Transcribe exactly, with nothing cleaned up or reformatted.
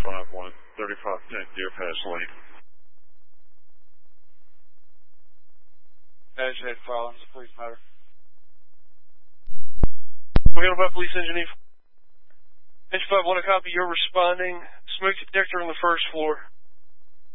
five one, thirty-five ten, Deer Pass Lane. Agitated fire alarms, police matter. We got about police engine. Engine five, want to copy, you're responding. Smoke detector on the first floor.